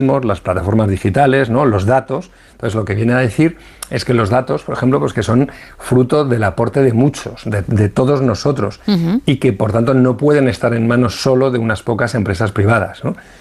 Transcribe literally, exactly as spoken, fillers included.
las plataformas digitales, ¿no? Los datos. Entonces, lo que viene a decir es que los datos, por ejemplo, pues que son fruto del aporte de muchos, de, de todos nosotros, uh-huh. y que, por tanto, no pueden estar en manos solo de unas pocas empresas privadas, ¿no?